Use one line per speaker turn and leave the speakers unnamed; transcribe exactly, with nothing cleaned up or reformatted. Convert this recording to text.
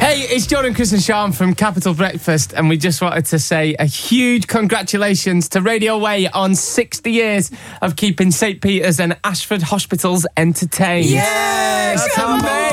Hey, it's Jordan, Chris and Sean from Capital Breakfast, and we just wanted to say a huge congratulations to Radio Way on sixty years of keeping St Peter's and Ashford hospitals entertained.
Yes!
That's amazing.